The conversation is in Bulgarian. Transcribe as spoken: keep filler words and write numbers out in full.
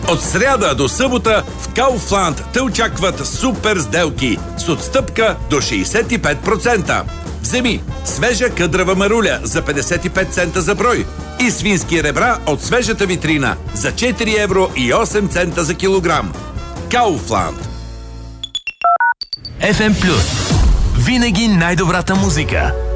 От сряда до събота в Kaufland те очакват супер сделки с отстъпка до шейсет и пет процента. Вземи свежа къдрава маруля за петдесет и пет цента за брой и свински ребра от свежата витрина за четири евро и осем цента за килограм. Kaufland. еф ем Плюс. Винаги най-добрата музика.